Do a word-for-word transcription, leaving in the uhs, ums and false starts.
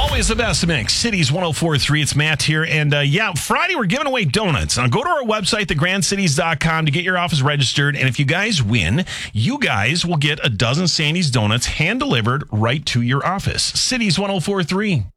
Always the best mix. Cities one oh four point three. It's Matt here. And uh, yeah, Friday we're giving away donuts. Now go to our website, the grand cities dot com, to get your office registered. And if you guys win, you guys will get a dozen Sandy's donuts hand delivered right to your office. Cities one oh four point three.